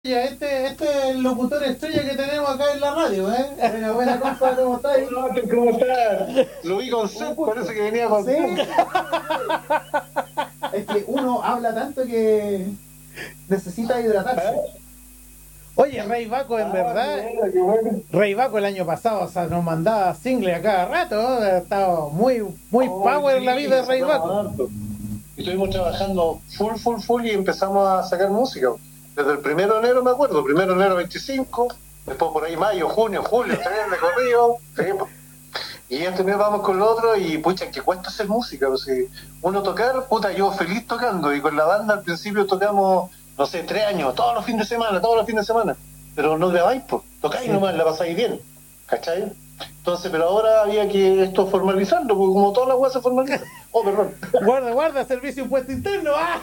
Este es el locutor estrella que tenemos acá en la radio, ¿eh? Buena, compa, ¿cómo estáis? ¿Cómo estás? Lo vi con sed, parece que venía con Sí, sed. es que uno habla tanto que necesita hidratarse. Oye, Rey Baco, en verdad, Qué bueno. Rey Baco el año pasado, o sea, nos mandaba single a cada rato, ¿eh? Estaba muy Oh, power sí, la vida de Rey sacamos Baco. harto. Estuvimos trabajando full y empezamos a sacar música. Desde el 1 de enero me acuerdo, 1 de enero 25, después por ahí mayo, junio, julio, 3 de corrido, sí, po. Y este mes vamos con lo otro y pucha, que cuesta hacer música, pues, si uno tocar, puta, yo feliz tocando y con la banda al principio tocamos, no sé, 3 años, todos los fines de semana, pero no grabáis, pues, tocáis Sí. nomás, la pasáis bien, ¿cachai? Entonces, pero ahora había que esto formalizarlo, porque como todas las weas se formalizan. Oh, perdón. Guarda, servicio impuesto interno. ¡Ah!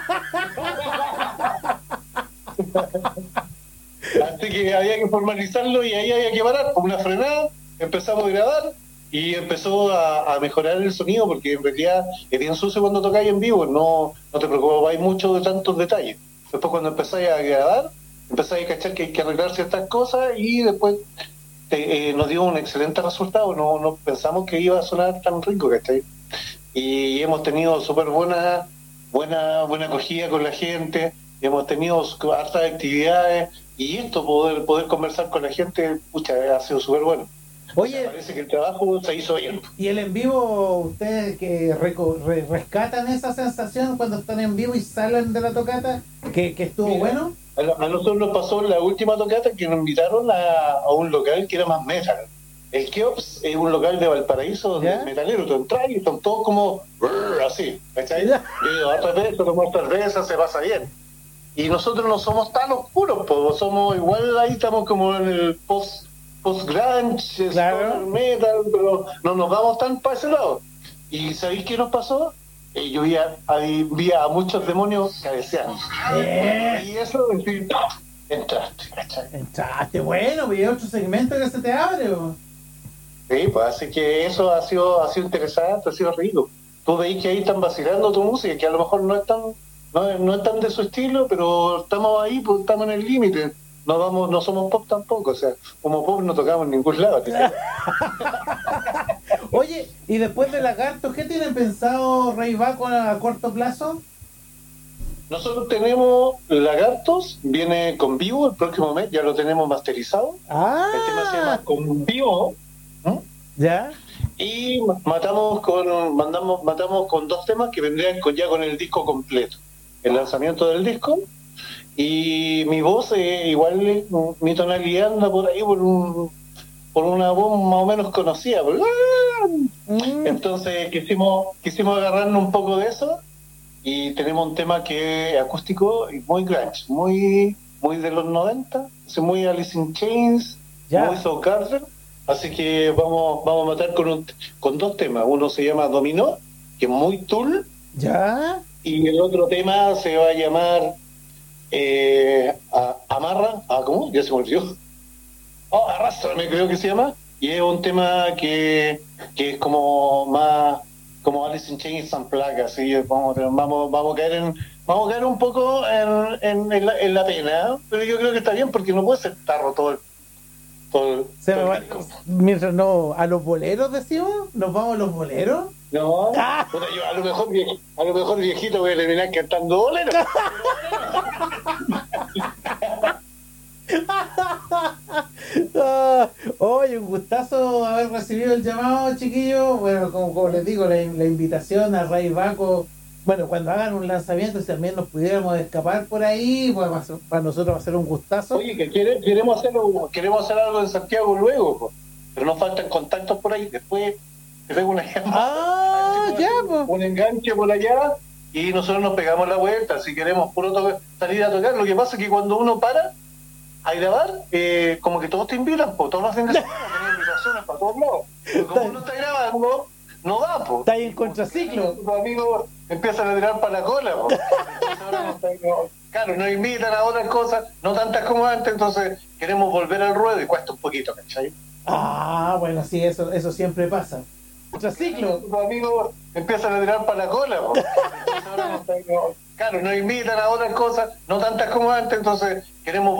Así que había que formalizarlo y ahí había que parar, con una frenada, empezamos a grabar y empezó a mejorar el sonido, porque en realidad es bien sucio cuando tocáis en vivo, no te preocupáis mucho de tantos detalles. Después cuando empezáis a grabar, empezáis a cachar que hay que arreglar ciertas cosas y después nos dio un excelente resultado, no pensamos que iba a sonar tan rico, ¿cachai? Y hemos tenido súper buena acogida con la gente, hemos tenido hartas actividades y esto, poder conversar con la gente, pucha, ha sido súper bueno. Oye, Parece que el trabajo se hizo bien. y el en vivo, ustedes que rescatan esa sensación cuando están en vivo y salen de la tocata, que estuvo Mira, bueno. a nosotros nos pasó en la última tocata que nos invitaron a un local que era más metal. El Keops es un local de Valparaíso donde ¿Ya? es metalero, tú entras y son todos como así, ¿cachai? Ya. Yo he ido otras veces, tomo cerveza, se pasa bien. Y nosotros no somos tan oscuros, pues somos igual, ahí estamos como en el post-grunge, Claro. stoner metal, pero no nos vamos tan para ese lado. ¿Y sabéis qué nos pasó? Yo vi a muchos demonios cabeceando. Y eso, en fin, entraste, ¿cachai? Entraste, bueno, y otro segmento que se te abre. ¿O? Sí, pues así que eso ha sido interesante, ha sido rico. Tú veis que ahí están vacilando tu música, que a lo mejor no es tan de su estilo, pero estamos ahí, pues estamos en el límite. No somos pop tampoco, o sea, como pop no tocamos en ningún lado. Oye, y después de Lagarto, ¿qué tienen pensado Rey Baco a corto plazo? Nosotros tenemos Lagartos, viene con vivo el próximo mes, ya lo tenemos masterizado. El tema se llama Ah, Con Vivo. ¿Mm? ya, Y matamos con 2 temas que vendrían ya con el disco completo. El lanzamiento del disco. Y mi voz, igual mi tonalidad anda por ahí por una voz más o menos conocida. Entonces quisimos agarrarnos un poco de eso y tenemos un tema que es acústico y muy grunge, muy de los 90, así muy Alice in Chains, ya. muy Soundgarden. Así que vamos a matar con 2 temas. Uno se llama Dominó, que es muy Tool, ¿Ya? y el otro tema se va a llamar Amarra, ¿cómo? Ya se me olvidó. Oh, Arrástrame, creo que se llama. Y es un tema que es como más como Alice in Chains and Plague, así vamos a caer un poco en la pena, ¿eh? Pero yo creo que está bien porque no puede ser tarro Se me todo va- el disco. mientras no, a los boleros decimos, nos vamos a los boleros. No, ¡Ah! puta, yo a lo mejor viejito voy a terminar cantando bolero. Ah, oye, un gustazo haber recibido el llamado, chiquillos. Bueno, como les digo, la invitación a Rey Baco. Bueno, cuando hagan un lanzamiento, si también nos pudiéramos escapar por ahí, pues para nosotros va a ser un gustazo. Oye, que queremos hacer algo en Santiago luego, po, pero nos faltan contactos por ahí. Después te pego una llamada, Ah, ya, pues. un enganche por allá y nosotros nos pegamos la vuelta. Si queremos salir a tocar, lo que pasa es que cuando uno para a grabar, como que todos te invitan, po, todos los fines de semana tenés invitaciones para todos lados. Pero como uno está grabando, no da, po. Está ahí en contraciclo. Tus amigos empiezan a tirar para la cola, po. Entonces ahora claro, nos invitan a otras cosas, no tantas como antes, entonces queremos volver al ruedo y cuesta un poquito, ¿cachai? Ah, bueno, sí, eso siempre pasa. Contraciclo. Tus amigos empiezan a tirar para la cola, po. Entonces ahora claro, nos invitan a otras cosas, no tantas como antes, entonces queremos